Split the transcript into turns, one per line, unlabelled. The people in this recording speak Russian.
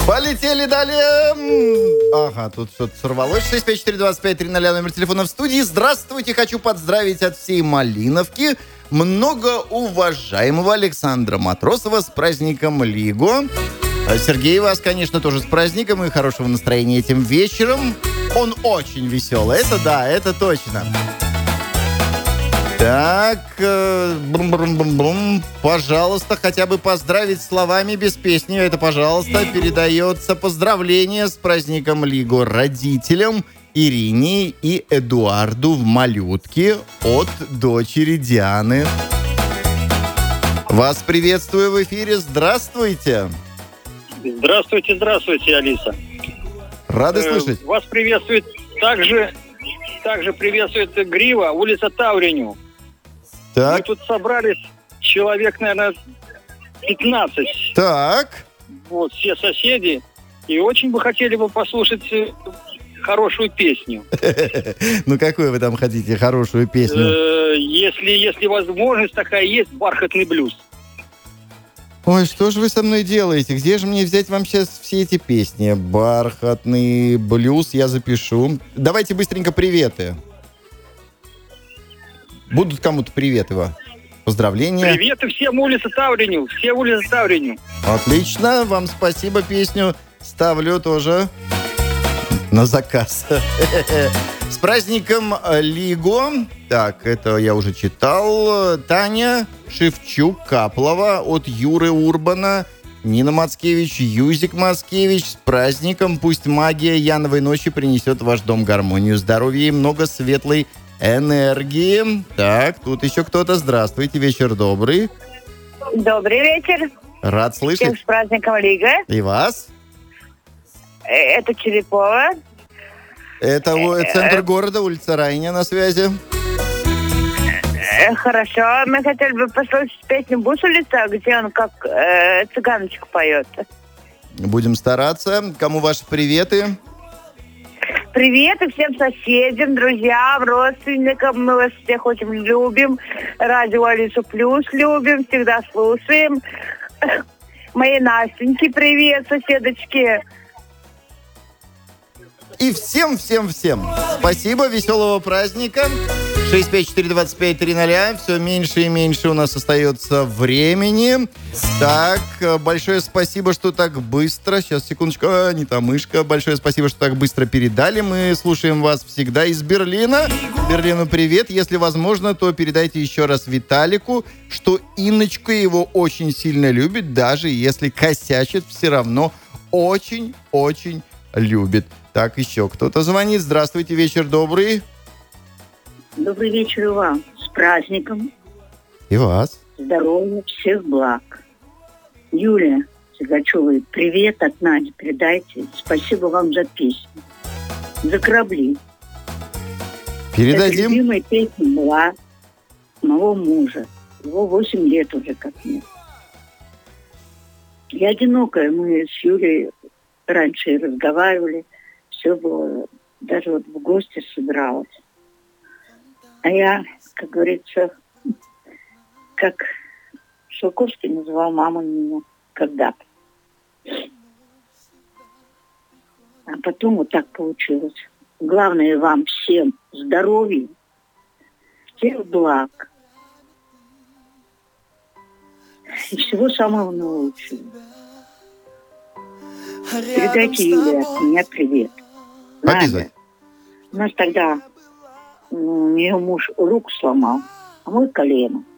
Полетели далее. Ага, тут что-то сорвалось. 654-25-300, номер телефона в студии. Здравствуйте, хочу поздравить от всей Малиновки многоуважаемого Александра Матросова с праздником Лиго. Сергей, вас, конечно, тоже с праздником и хорошего настроения этим вечером. Он очень веселый, это да, это точно. Так, пожалуйста, хотя бы поздравить словами без песни. Это, пожалуйста, передается поздравление с праздником Лиго родителям Ирине и Эдуарду в малютке от дочери Дианы. Вас приветствую в эфире. Здравствуйте.
Здравствуйте, Алиса.
Рады слышать.
Вас приветствует также приветствует Грива, улица Тавреню.
Так.
Мы тут собрались человек, наверное, 15.
Так.
Вот, все соседи. И очень бы хотели бы послушать хорошую песню.
Ну, какую вы там хотите хорошую песню?
Если возможность такая есть, бархатный блюз.
Ой, что же вы со мной делаете? Где же мне взять вам сейчас все эти песни? Бархатный блюз я запишу. Давайте быстренько приветы. Будут кому-то приветы, поздравления.
Приветы всем улице Тавреню. Все улицы Тавреню.
Отлично, вам спасибо. Песню ставлю тоже на заказ. С праздником Лиго. Так, это я уже читал. Таня Шевчук-Каплова от Юры Урбана. Нина Мацкевич, Юзик Мацкевич. С праздником. Пусть магия Яновой ночи принесет в ваш дом гармонию, здоровья и много светлой энергии. Так, тут еще кто-то. Здравствуйте, вечер добрый.
Добрый вечер.
Рад слышать.
Всех с праздником Лига.
И вас.
Это Черепова.
Это центр города, улица Райня на связи.
Хорошо. Мы хотели бы послушать песню «Бусулица», где он как цыганочка поет.
Будем стараться. Кому ваши приветы?
Привет и всем соседям, друзьям, родственникам. Мы вас всех очень любим. Радио Алису Плюс любим, всегда слушаем. Моей Настеньке привет, соседочки.
И всем-всем-всем спасибо, веселого праздника. 654-25-300. Все меньше и меньше у нас остается времени. Так, большое спасибо, что так быстро. Сейчас, секундочку. Не та мышка. Большое спасибо, что так быстро передали. Мы слушаем вас всегда из Берлина. Берлину привет. Если возможно, то передайте еще раз Виталику, что Инночка его очень сильно любит, даже если косячит, все равно очень-очень любит. Так, еще кто-то звонит. Здравствуйте, вечер добрый.
Добрый вечер и вам. С праздником.
И вас.
Здоровья, всех благ. Юлия Сигачевой, привет от Нади передайте. Спасибо вам за песню. За корабли.
Передадим.
Это любимая песня была моего мужа. Его 8 лет уже как нет. Я одинокая. Мы с Юлей раньше и разговаривали. Все было. Даже вот в гости собиралась. А я, как говорится, как Шелковский называл маму меня когда-то. А потом вот так получилось. Главное вам всем здоровья, всех благ и всего самого наилучшего. Передайте Юле от меня привет.
Обязательно.
У нас тогда у нее муж руку сломал, а мой колено.